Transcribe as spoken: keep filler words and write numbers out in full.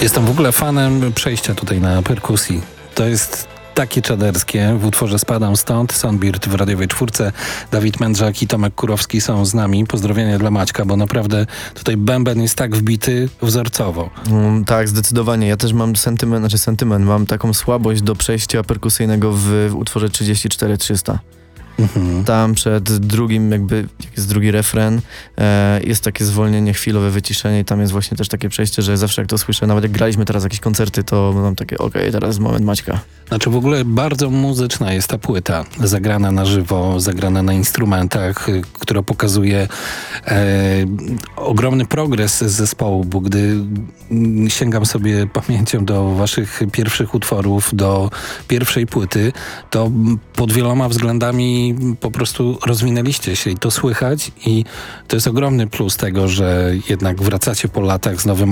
Jestem w ogóle fanem przejścia tutaj na perkusji. To jest takie czaderskie. W utworze Spadam Stąd, Sonbird w radiowej czwórce, Dawid Mędrzak i Tomek Kurowski są z nami. Pozdrowienia dla Maćka, bo naprawdę tutaj bęben jest tak wbity wzorcowo. Mm, tak, zdecydowanie. Ja też mam sentyment, znaczy sentyment, mam taką słabość do przejścia perkusyjnego w, w utworze trzydzieści cztery trzysta. Mhm. Tam przed drugim, jakby jak jest drugi refren, e, jest takie zwolnienie, chwilowe wyciszenie i tam jest właśnie też takie przejście, że zawsze jak to słyszę, nawet jak graliśmy teraz jakieś koncerty, to mam takie, okej, okay, teraz moment Maćka. Znaczy w ogóle bardzo muzyczna jest ta płyta, zagrana na żywo, zagrana na instrumentach, y, która pokazuje e, ogromny progres zespołu, bo gdy mm, sięgam sobie pamięcią do waszych pierwszych utworów, do pierwszej płyty, to mm, pod wieloma względami po prostu rozwinęliście się i to słychać i to jest ogromny plus tego, że jednak wracacie po latach z nowym